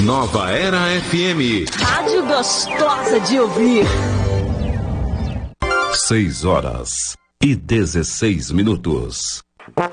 Nova Era FM. Rádio gostosa de ouvir. 6 horas e 16 minutos.